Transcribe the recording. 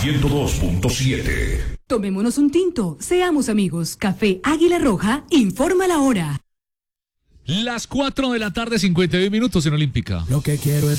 102.7. Tomémonos un tinto, seamos amigos. Café Águila Roja informa la hora. Las 4 de la tarde, 52 minutos en Olímpica. Lo que quiero es